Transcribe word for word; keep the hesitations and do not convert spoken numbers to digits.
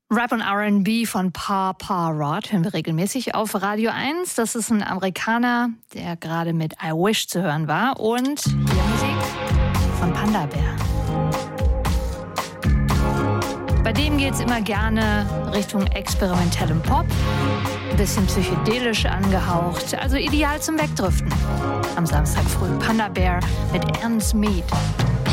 Rap und R and B von Pa Pa Rod hören wir regelmäßig auf Radio eins. Das ist ein Amerikaner, der gerade mit I Wish zu hören war. Und hier Musik von Panda Bear. Bei dem geht es immer gerne Richtung experimentellem Pop. Ein bisschen psychedelisch angehaucht, also ideal zum Wegdriften. Am Samstag früh Panda Bear mit Ernst Mead.